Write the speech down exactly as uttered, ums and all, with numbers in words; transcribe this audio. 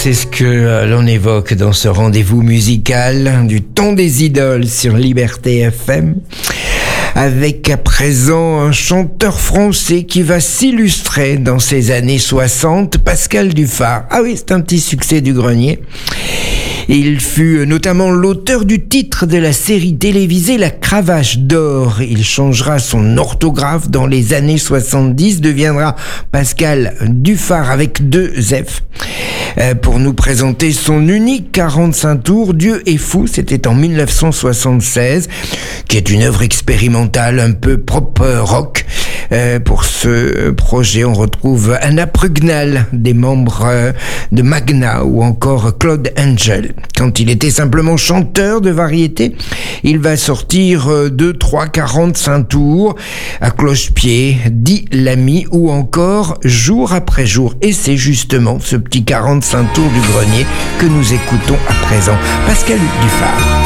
c'est ce que l'on évoque dans ce rendez-vous musical du ton des idoles sur Liberté F M. Avec à présent un chanteur français qui va s'illustrer dans ces années soixante, Pascal Dufart. Ah oui, c'est un petit succès du grenier. Il fut notamment l'auteur du titre de la série télévisée La Cravache d'Or. Il changera son orthographe dans les années soixante-dix, deviendra Pascal Dufart avec deux F, euh, pour nous présenter son unique quarante-cinq tours, Dieu est fou. C'était en mille neuf cent soixante-seize, qui est une œuvre expérimentale un peu pop rock. Euh, pour ce projet, on retrouve Anna Prugnal, des membres euh, de Magna, ou encore Claude Angel. Quand il était simplement chanteur de variété, il va sortir euh, deux, trois, quarante-cinq tours, à cloche-pied, Dis l'ami, ou encore Jour après jour. Et c'est justement ce petit quarante-cinq tours du grenier que nous écoutons à présent. Pascal Dufart.